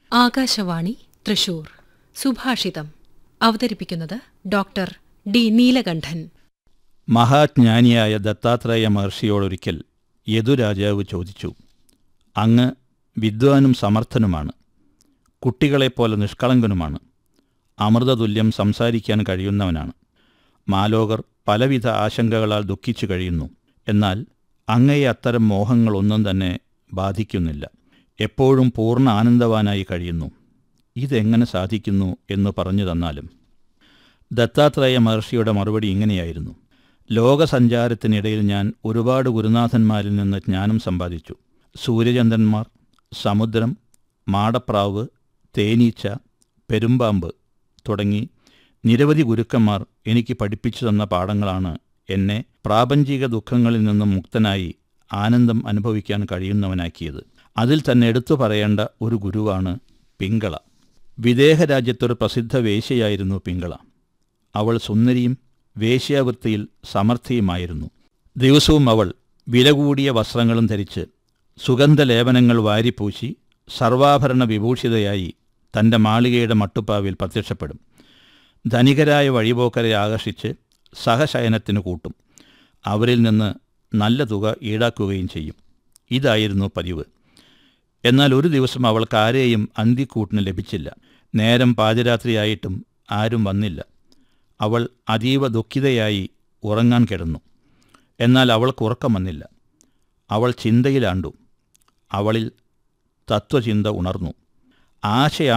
ആകാശവാണി തൃശൂർ. സുഭാഷിതം. അവതരിപ്പിക്കുന്നത് doctor D Neelakantan. മഹാജ്ഞാനിയായ Dattatreya മഹർഷിയോടൊരിക്കൽ യദുരാജാവ് ചോദിച്ചു, അങ്ങ് വിദ്വാനും സമർത്ഥനുമാണ്, കുട്ടികളെപ്പോലെ നിഷ്കളങ്കനുമാണ്, അമൃതതുല്യം സംസാരിക്കാൻ കഴിയുന്നവനാണ്. മാലോകർ പലവിധ ആശങ്കകളാൽ ദുഃഖിച്ചു കഴിയുന്നു. എന്നാൽ അങ്ങയെ അത്തരം മോഹങ്ങളൊന്നും തന്നെ ബാധിക്കുന്നില്ല. എപ്പോഴും പൂർണ്ണ ആനന്ദവാനായി കഴിയുന്നു. ഇതെങ്ങനെ സാധിക്കുന്നു എന്ന് പറഞ്ഞു തന്നാലും. ദത്താത്രേയ മഹർഷിയുടെ മറുപടി ഇങ്ങനെയായിരുന്നു: ലോകസഞ്ചാരത്തിനിടയിൽ ഞാൻ ഒരുപാട് ഗുരുനാഥന്മാരിൽ നിന്ന് ജ്ഞാനം സമ്പാദിച്ചു. സൂര്യചന്ദ്രന്മാർ, സമുദ്രം, മാടപ്രാവ്, തേനീച്ച, പെരുമ്പാമ്പ് തുടങ്ങി നിരവധി ഗുരുക്കന്മാർ എനിക്ക് പഠിപ്പിച്ചു തന്ന പാഠങ്ങളാണ് എന്നെ പ്രാപഞ്ചിക ദുഃഖങ്ങളിൽ നിന്നും മുക്തനായി ആനന്ദം അനുഭവിക്കാൻ കഴിയുന്നവനാക്കിയത്. അതിൽ തന്നെ എടുത്തു പറയേണ്ട ഒരു ഗുരുവാണ് പിംഗള. വിദേഹ രാജ്യത്തൊരു പ്രസിദ്ധ വേശ്യയായിരുന്നു പിംഗള. അവൾ സുന്ദരിയും വേശ്യാവൃത്തിയിൽ സമർത്ഥിയുമായിരുന്നു. ദിവസവും അവൾ വില കൂടിയ വസ്ത്രങ്ങളും ധരിച്ച് സുഗന്ധലേപനങ്ങൾ വാരിപ്പൂശി സർവാഭരണ വിഭൂഷിതയായി തൻ്റെ മാളികയുടെ മട്ടുപ്പാവിൽ പ്രത്യക്ഷപ്പെടും. ധനികരായ വഴിപോക്കരെ ആകർഷിച്ച് സഹശയനത്തിന് കൂട്ടും. അവരിൽ നിന്ന് നല്ല തുക ഈടാക്കുകയും ചെയ്യും. ഇതായിരുന്നു പതിവ്. എന്നാൽ ഒരു ദിവസം അവൾക്ക് ആരെയും അന്തിക്കൂട്ടിന് ലഭിച്ചില്ല. നേരം പാതിരാത്രിയായിട്ടും ആരും വന്നില്ല. അവൾ അതീവ ദുഃഖിതയായി ഉറങ്ങാൻ കിടന്നു. എന്നാൽ അവൾക്ക് ഉറക്കം വന്നില്ല. അവൾ ചിന്തയിലാണ്ടു. അവളിൽ തത്വചിന്ത ഉണർന്നു. ആശയാണ്